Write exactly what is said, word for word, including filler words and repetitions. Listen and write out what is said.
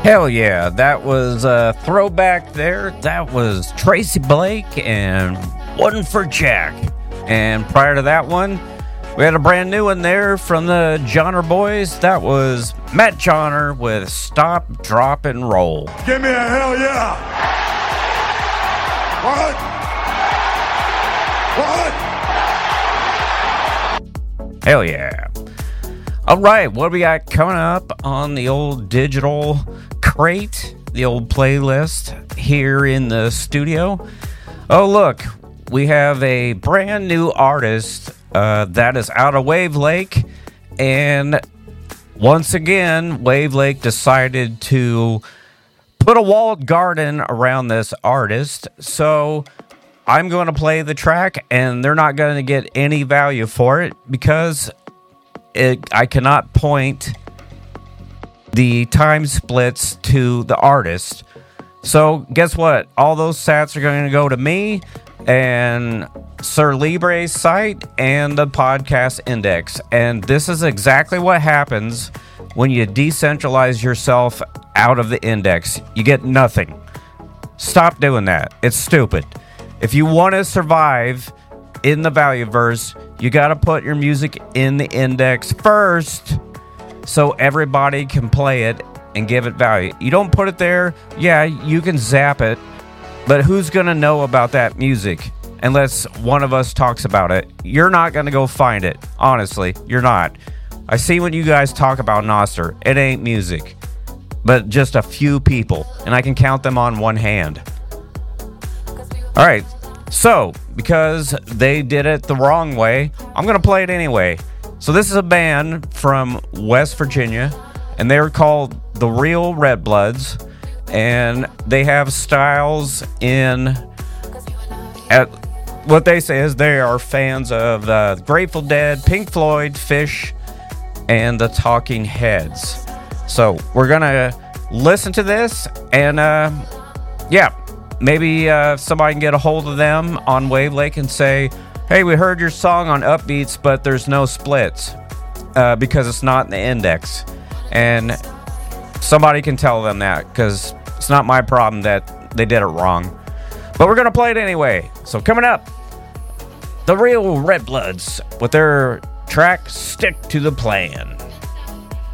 Hell yeah, that was a throwback there. That was Tracy Blake and One for Jack. And prior to that one, we had a brand new one there from the Johnner Boys. That was Matt Johnner with Stop, Drop, and Roll. Give me a hell yeah! What? What? Hell yeah. All right, what do we got coming up on the old digital crate, the old playlist here in the studio? Oh, look, we have a brand new artist uh, that is out of Wave Lake, and once again, Wave Lake decided to put a walled garden around this artist, so I'm going to play the track, and they're not going to get any value for it because It, I cannot point the time splits to the artist. So guess what? All those sats are going to go to me and Sir Libre's site and the podcast index. And this is exactly what happens when you decentralize yourself out of the index. You get nothing. Stop doing that. It's stupid. If you want to survive in the Valueverse, you got to put your music in the index first so everybody can play it and give it value. You don't put it there, yeah, you can zap it, but who's going to know about that music unless one of us talks about it? You're not going to go find it. Honestly, you're not. I see when you guys talk about Nostr, it ain't music, but just a few people, and I can count them on one hand. All right. So, because they did it the wrong way, I'm going to play it anyway. So this is a band from West Virginia, and they're called The Real Red Bloods, and they have styles in... At, what they say is they are fans of uh, Grateful Dead, Pink Floyd, Fish, and the Talking Heads. So we're going to listen to this, and uh, yeah... Maybe uh, somebody can get a hold of them on Wave Lake and say, hey, we heard your song on Upbeats, but there's no splits uh, because it's not in the index. And somebody can tell them that because it's not my problem that they did it wrong. But we're going to play it anyway. So coming up, The Real Red Bloods with their track Stick to the Plan.